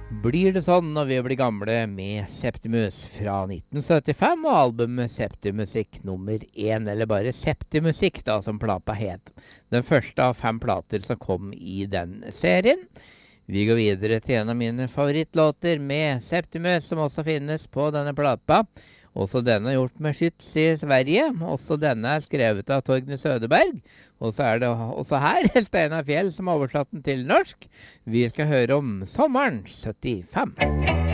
Blir det sånn når vi blir gamle med Septimus fra 1975 og albumet Septimusikk nummer 1, eller bare Septimusikk da, som plata het. Den første av 5 plater som kom i den serien. Vi går videre til en av mine favorittlåter med Septimus, som også finnes på denne plata. Også denne er gjort med skyts i Sverige. Også denne er skrevet av Torgny Søderberg. Og så er det også her Steinar Fjell som har oversatt den til norsk. Vi skal høre om sommeren 75.